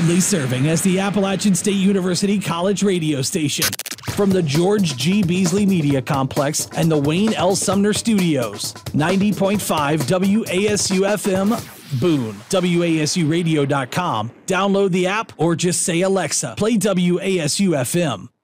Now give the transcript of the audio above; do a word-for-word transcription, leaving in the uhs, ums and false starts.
proudly serving as the Appalachian State University College radio station. From the George G. Beasley Media Complex and the Wayne L. Sumner Studios, ninety point five W A S U F M, Boone, W A S U radio dot com. Download the app or just say, Alexa, play W A S U F M.